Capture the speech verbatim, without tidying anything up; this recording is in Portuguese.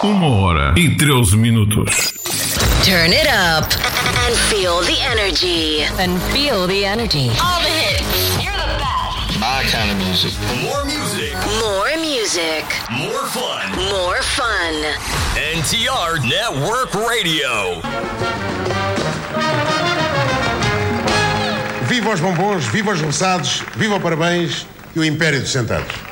Uma hora e treze minutos. Turn it up and feel the energy. And feel the energy. All the hits. You're the best. My kind of music. More music. More music. More fun. More fun. N T R Network Radio. Viva os bombons, viva os roçados, viva o parabéns e o Império dos Sentados.